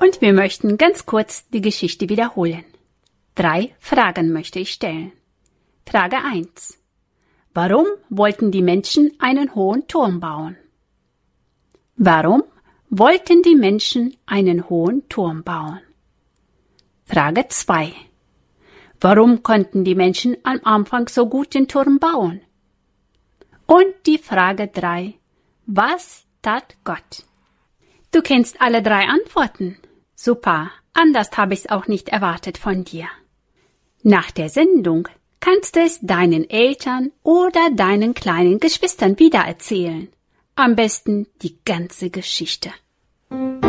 Und wir möchten ganz kurz die Geschichte wiederholen. 3 Fragen möchte ich stellen. Frage 1. Warum wollten die Menschen einen hohen Turm bauen? Warum wollten die Menschen einen hohen Turm bauen? Frage 2. Warum konnten die Menschen am Anfang so gut den Turm bauen? Und die Frage 3. Was tat Gott? Du kennst alle 3 Antworten. Super, anders habe ich es auch nicht erwartet von dir. Nach der Sendung kannst du es deinen Eltern oder deinen kleinen Geschwistern wiedererzählen. Am besten die ganze Geschichte.